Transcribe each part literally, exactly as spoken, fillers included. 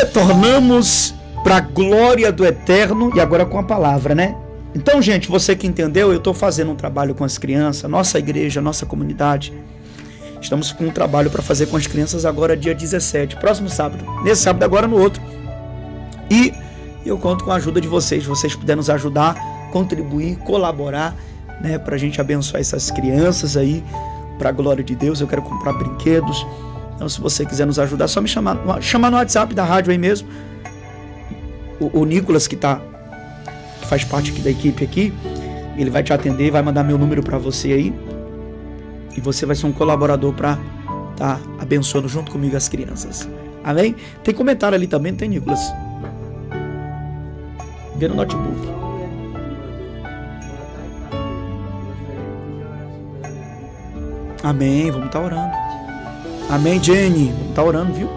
retornamos para a glória do eterno e agora com a palavra, né? Então, gente, você que entendeu, eu estou fazendo um trabalho com as crianças, nossa igreja, nossa comunidade. Estamos com um trabalho para fazer com as crianças agora dia dezessete, próximo sábado. Nesse sábado agora no outro. E eu conto com a ajuda de vocês. Vocês puderem nos ajudar, contribuir, colaborar, né? Para a gente abençoar essas crianças aí, para a glória de Deus. Eu quero comprar brinquedos. Então, se você quiser nos ajudar, é só me chamar, chamar no WhatsApp da rádio aí mesmo. O, o Nicolas, que tá, que faz parte aqui da equipe aqui, ele vai te atender, vai mandar meu número para você aí. E você vai ser um colaborador para tá abençoando junto comigo as crianças. Amém? Tem comentário ali também, não tem, Nicolas? Vê no notebook. Amém, vamos estar orando. Amém, Jenny, vamos estar orando, viu?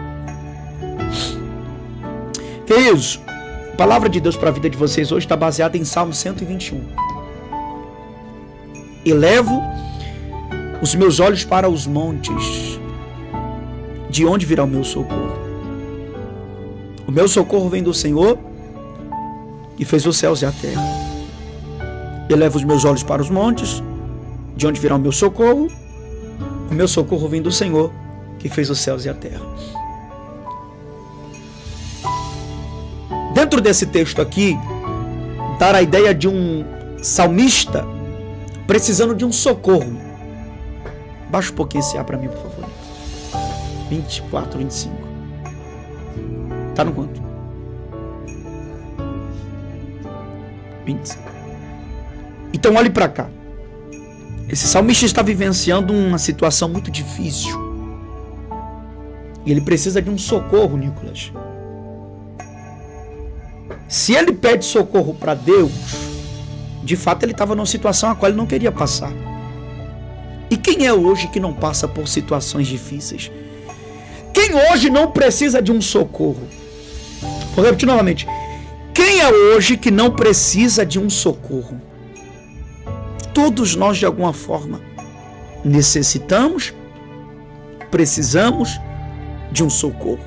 Queridos, a palavra de Deus para a vida de vocês hoje está baseada em Salmo cento e vinte e um. Elevo os meus olhos para os montes, de onde virá o meu socorro? O meu socorro vem do Senhor, que fez os céus e a terra. Elevo os meus olhos para os montes, de onde virá o meu socorro? O meu socorro vem do Senhor, que fez os céus e a terra. Dentro desse texto aqui, dá a ideia de um salmista precisando de um socorro. Baixa um pouquinho esse A para mim, por favor. vinte e quatro, vinte e cinco. Tá no quanto? vinte e cinco. Então olhe para cá. Esse salmista está vivenciando uma situação muito difícil. E ele precisa de um socorro, Nicolas. Se ele pede socorro para Deus, de fato ele estava numa situação a qual ele não queria passar. E quem é hoje que não passa por situações difíceis? Quem hoje não precisa de um socorro? Vou repetir novamente. Quem é hoje que não precisa de um socorro? Todos nós, de alguma forma, necessitamos, precisamos de um socorro.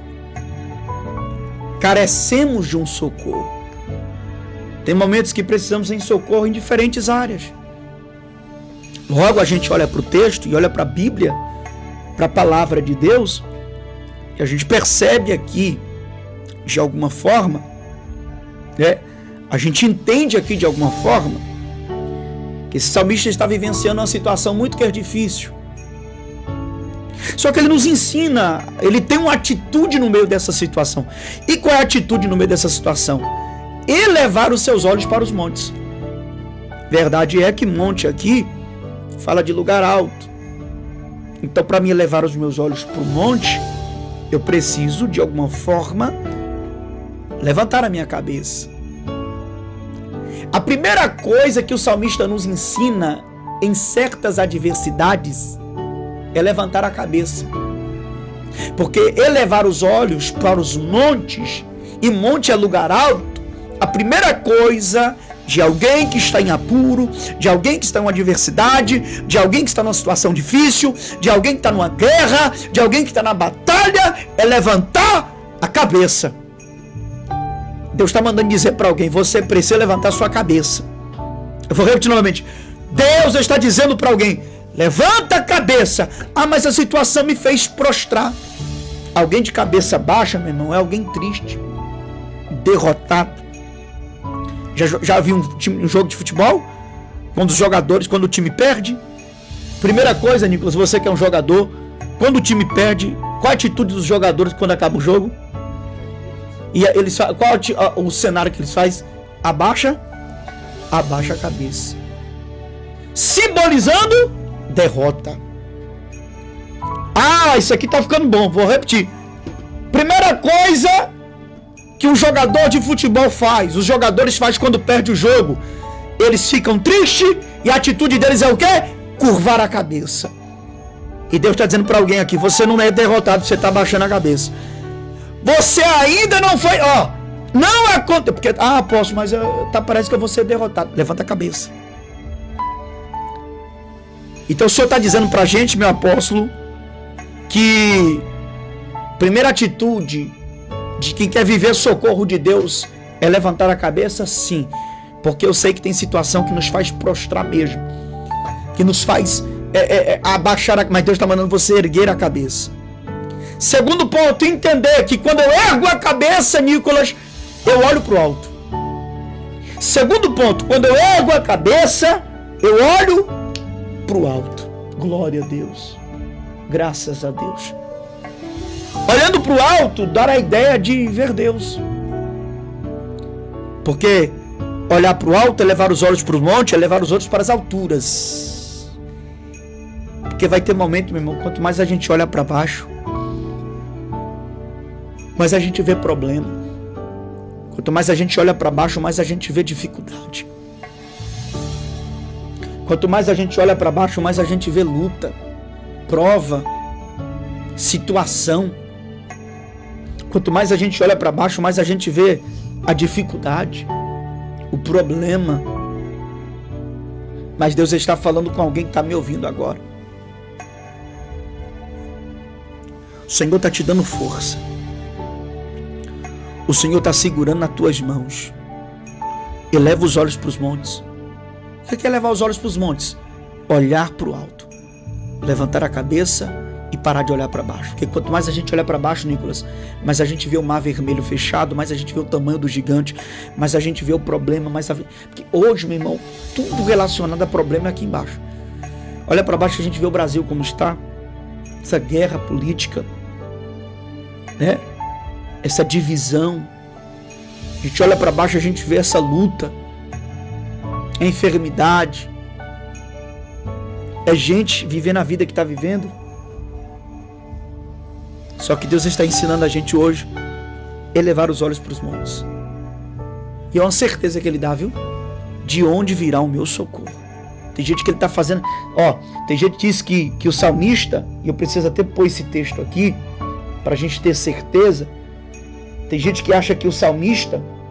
Carecemos de um socorro. Tem momentos que precisamos de socorro em diferentes áreas. Logo a gente olha para o texto e olha para a Bíblia, para a palavra de Deus, e a gente percebe aqui, de alguma forma, né, a gente entende aqui de alguma forma, que esse salmista está vivenciando uma situação muito que é difícil. Só que ele nos ensina, ele tem uma atitude no meio dessa situação. E qual é a atitude no meio dessa situação? Elevar os seus olhos para os montes. Verdade é que monte aqui fala de lugar alto. Então, para mim elevar os meus olhos para o monte, eu preciso, de alguma forma, levantar a minha cabeça. A primeira coisa que o salmista nos ensina em certas adversidades é levantar a cabeça. Porque elevar os olhos para os montes, e monte é lugar alto, a primeira coisa de alguém que está em apuro, de alguém que está em uma adversidade, de alguém que está numa situação difícil, de alguém que está numa guerra, de alguém que está na batalha, é levantar a cabeça. Deus está mandando dizer para alguém, você precisa levantar sua cabeça. Eu vou repetir novamente. Deus está dizendo para alguém, levanta a cabeça. Ah, mas a situação me fez prostrar. Alguém de cabeça baixa, meu irmão, é alguém triste, derrotado. Já, já viu um, time, um jogo de futebol? Quando os jogadores, quando o time perde? Primeira coisa, Nicolas, você que é um jogador, quando o time perde, qual a atitude dos jogadores quando acaba o jogo? E eles, qual o cenário que eles fazem? Abaixa, abaixa a cabeça. Simbolizando derrota. Ah, isso aqui tá ficando bom, vou repetir. Primeira coisa que um jogador de futebol faz, os jogadores fazem quando perde o jogo, eles ficam tristes e a atitude deles é o quê? Curvar a cabeça. E Deus está dizendo para alguém aqui, você não é derrotado, você está abaixando a cabeça. Você ainda não foi, ó, não é contra, porque, ah, apóstolo, mas eu, tá, parece que eu vou ser derrotado. Levanta a cabeça. Então o Senhor está dizendo para a gente, meu apóstolo, que primeira atitude de quem quer viver socorro de Deus é levantar a cabeça? Sim. Porque eu sei que tem situação que nos faz prostrar mesmo. Que nos faz é, é, é, abaixar a... Mas Deus está mandando você erguer a cabeça. Segundo ponto, entender que quando eu ergo a cabeça, Nicolas, eu olho para o alto. Segundo ponto, quando eu ergo a cabeça, eu olho para o alto. Glória a Deus. Graças a Deus. Olhando para o alto, dar a ideia de ver Deus. Porque olhar para o alto é levar os olhos para o monte, é levar os olhos para as alturas. Porque vai ter momento, meu irmão, quanto mais a gente olha para baixo, mais a gente vê problema. Quanto mais a gente olha para baixo, mais a gente vê dificuldade. Quanto mais a gente olha para baixo, mais a gente vê luta, prova, situação. Quanto mais a gente olha para baixo, mais a gente vê a dificuldade, o problema. Mas Deus está falando com alguém que está me ouvindo agora. O Senhor está te dando força. O Senhor está segurando nas tuas mãos. Eleva os olhos para os montes. O que é levar os olhos para os montes? Olhar para o alto. Levantar a cabeça e parar de olhar para baixo. Porque quanto mais a gente olha para baixo, Nicolas, mais a gente vê o mar vermelho fechado, mais a gente vê o tamanho do gigante, mais a gente vê o problema, mais a... Porque hoje, meu irmão, tudo relacionado a problema é aqui embaixo. Olha para baixo, a gente vê o Brasil como está. Essa guerra política, né? Essa divisão. A gente olha para baixo, a gente vê essa luta, a enfermidade. É gente vivendo a vida que está vivendo. Só que Deus está ensinando a gente hoje a elevar os olhos para os montes. E é uma certeza que Ele dá, viu? De onde virá o meu socorro. Tem gente que Ele está fazendo... Ó, tem gente que diz que, que o salmista, e eu preciso até pôr esse texto aqui, para a gente ter certeza. Tem gente que acha que o salmista,